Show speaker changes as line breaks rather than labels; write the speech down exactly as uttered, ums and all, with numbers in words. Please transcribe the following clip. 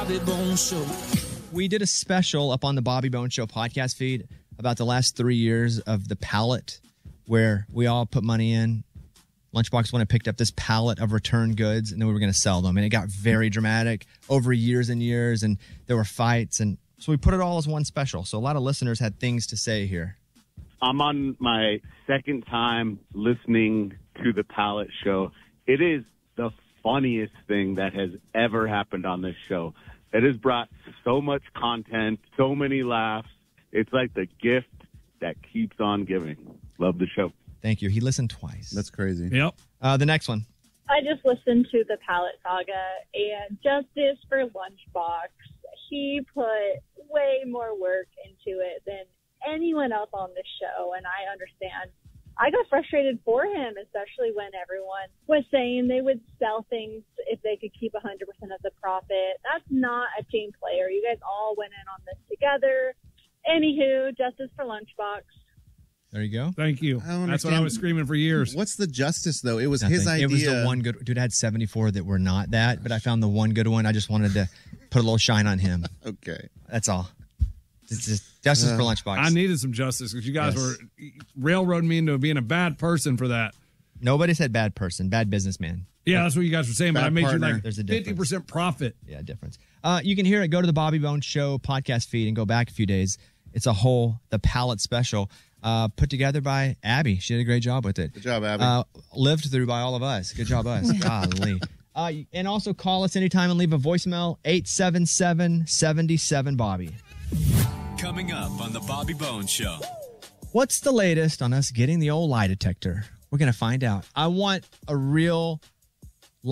Bobby Bones Show.
We did a special up on the Bobby Bones Show podcast feed about the last three years of the pallet, where we all put money in. Lunchbox went and picked up this pallet of returned goods, and then we were going to sell them. And it got very dramatic over years and years, and there were fights. And so we put it all as one special. So a lot of listeners had things to say here.
I'm on my second time listening to the Pallet Show. It is the funniest thing that has ever happened on this show. It has brought so much content, so many laughs. It's like the gift that keeps on giving. Love the show.
Thank you. He listened twice.
That's crazy.
Yep. Uh, the next one.
I just listened to the Pallet Saga, and justice for Lunchbox. He put way more work into it than anyone else on this show, and I understand. I got frustrated for him, especially when everyone was saying they would sell things if they could keep one hundred percent of the profit. That's not a team player. You guys all went in on this together. Anywho, justice for Lunchbox.
There you go.
Thank you.
I don't
That's what I
understand.
was screaming for years.
What's the justice, though? It was
Nothing.
his idea.
It was the one good. Dude, I had seventy-four that were not that, but I found the one good one. I just wanted to put a little shine on him.
Okay.
That's all. It's just justice
Uh,
for Lunchbox.
I needed some justice because you guys
Yes.
were railroading me into being a bad person for that.
Nobody said bad person, bad businessman.
Yeah, that's what you guys were saying, but
Bad
I made
partner.
you like
There's a
fifty
difference.
percent profit.
Yeah, difference. Uh, you can hear it. Go to the Bobby Bones Show podcast feed and go back a few days. It's a whole, the palette special, uh, put together by Abby. She did a great job with it.
Good job, Abby.
Uh, lived through by all of us. Good job, us. Golly. Uh, and also call us anytime and leave a voicemail, eight seven seven, seven seven, Bobby.
Coming up on the Bobby Bones Show.
What's the latest on us getting the old lie detector? We're going to find out. I want a real